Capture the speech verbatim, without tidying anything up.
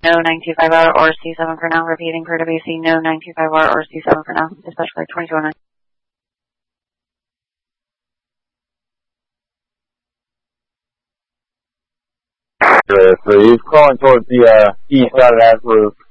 no nine two five R or C seven for now. Repeating for W C, no nine two five R or C seven for now. Dispatch flight twenty-two oh nine. So he's crawling towards the uh, east side of that roof.